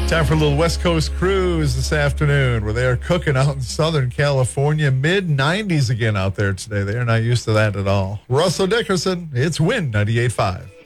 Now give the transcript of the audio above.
Time for a little West Coast cruise this afternoon where they are cooking out in Southern California. Mid-90s again out there today. They are not used to that at all. Russell Dickerson, it's Win 98.5.